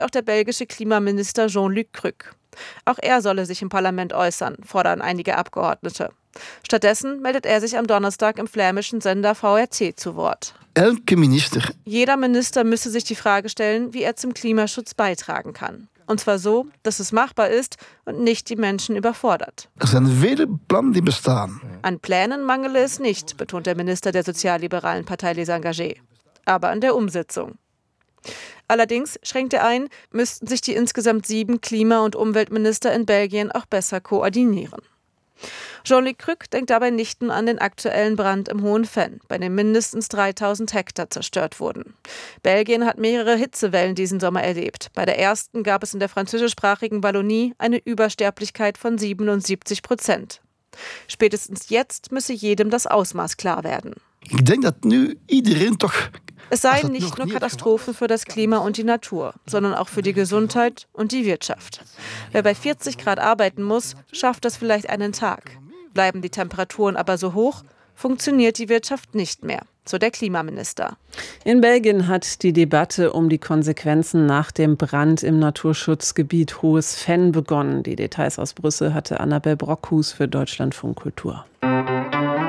auch der belgische Klimaminister Jean-Luc Cruc. Auch er solle sich im Parlament äußern, fordern einige Abgeordnete. Stattdessen meldet er sich am Donnerstag im flämischen Sender VRT zu Wort. Jeder Minister müsse sich die Frage stellen, wie er zum Klimaschutz beitragen kann. Und zwar so, dass es machbar ist und nicht die Menschen überfordert. An Plänen mangele es nicht, betont der Minister der sozialliberalen Partei Les Engagés. Aber an der Umsetzung. Allerdings, schränkt er ein, müssten sich die insgesamt 7 Klima- und Umweltminister in Belgien auch besser koordinieren. Jean-Luc Cruc denkt dabei nicht nur an den aktuellen Brand im Hohen Venn, bei dem mindestens 3000 Hektar zerstört wurden. Belgien hat mehrere Hitzewellen diesen Sommer erlebt. Bei der ersten gab es in der französischsprachigen Wallonie eine Übersterblichkeit von 77%. Spätestens jetzt müsse jedem das Ausmaß klar werden. Es seien nicht nur Katastrophen für das Klima und die Natur, sondern auch für die Gesundheit und die Wirtschaft. Wer bei 40 Grad arbeiten muss, schafft das vielleicht einen Tag. Bleiben die Temperaturen aber so hoch, funktioniert die Wirtschaft nicht mehr, so der Klimaminister. In Belgien hat die Debatte um die Konsequenzen nach dem Brand im Naturschutzgebiet Hohes Venn begonnen. Die Details aus Brüssel hatte Annabel Brockhus für Deutschlandfunk Kultur.